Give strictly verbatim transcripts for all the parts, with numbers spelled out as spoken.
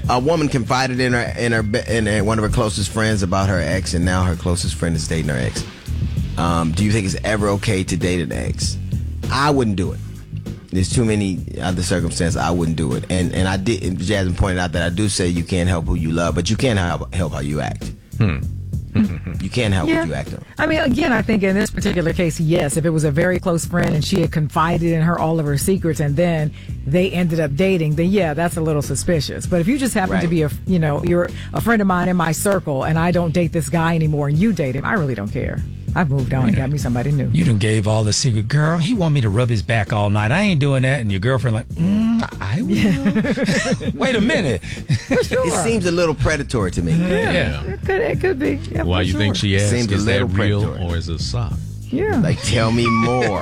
A woman confided in her in her in one of her closest friends about her ex, and now her closest friend is dating her ex. Um, do you think it's ever okay to date an ex? I wouldn't do it. There's too many other circumstances I wouldn't do it. And and I did. Jasmine pointed out that I do say you can't help who you love, but you can help help how you act. Hmm. You can't help yeah. what you act on. I mean, again, I think in this particular case, yes, if it was a very close friend and she had confided in her all of her secrets and then they ended up dating, then yeah, that's a little suspicious. But if you just happen Right. to be a, you know, you're a friend of mine in my circle and I don't date this guy anymore and you date him, I really don't care. I've moved on and got me somebody new. You done gave all the secret. Girl, he want me to rub his back all night. I ain't doing that. And your girlfriend like, mm, I will. Wait a minute. Sure. It seems a little predatory to me. Yeah, Yeah. It, could, it could be. Yeah, Why for you sure. think she asked? Seems a Is that little real predatory. or is it a sock? Yeah. Like, tell me more.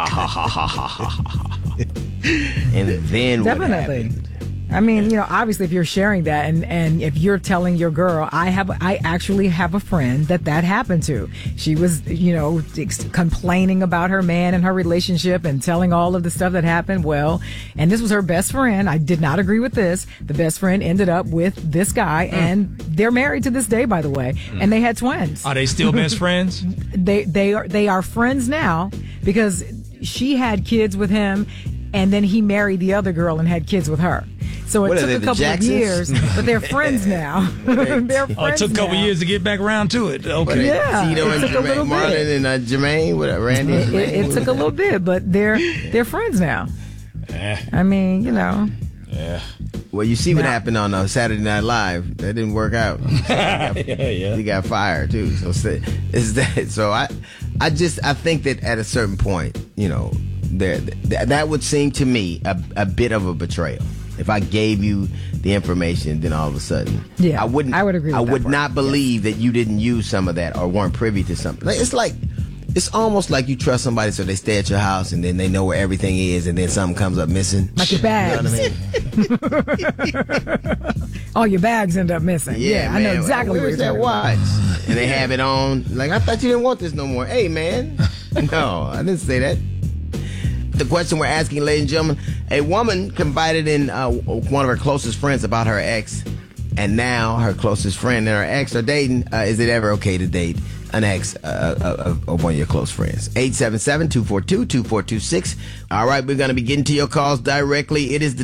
And then what Definitely. happened? I mean, you know, obviously, if you're sharing that, and, and if you're telling your girl, I have, I actually have a friend that that happened to. She was, you know, ex- complaining about her man and her relationship, and telling all of the stuff that happened. Well, and this was her best friend. I did not agree with this. The best friend ended up with this guy, mm. and they're married to this day, by the way. Mm. And they had twins. Are they still best friends? They they are they are friends now because she had kids with him, and then he married the other girl and had kids with her. So it What are took they, a the couple Jacksons? of years, but they're friends now. they're friends Oh, it took a couple now. years to get back around to it. Okay. Yeah, Tito it and took a little Jermaine, Marlon bit. and uh, Jermaine, what, Randy and It, Jermaine. it, it took a little bit, but they're they're friends now. Eh, I mean, you know. yeah. Well, you see what Now- happened on uh, Saturday Night Live. That didn't work out. yeah, yeah. He got fired too. So say- is that? So I, I just I think that at a certain point, you know, there th- that would seem to me a, a bit of a betrayal. If I gave you the information, then all of a sudden, Yeah, I wouldn't. I would agree with I that would part. not believe that you didn't use some of that or weren't privy to something. Like, it's like. It's almost like you trust somebody so they stay at your house and then they know where everything is and then something comes up missing. Like your bags. You know what I mean? All your bags end up missing. Yeah, I know man. exactly Where's what you're that talking about. watch? And they have it on. Like, I thought you didn't want this no more. Hey, man. No, I didn't say that. The question we're asking, ladies and gentlemen, a woman confided in uh, one of her closest friends about her ex, and now her closest friend and her ex are dating. Uh, is it ever okay to date an ex uh, of, of one of your close friends? eight seven seven, two four two, two four two six. All right, we're going to be getting to your calls directly. It is the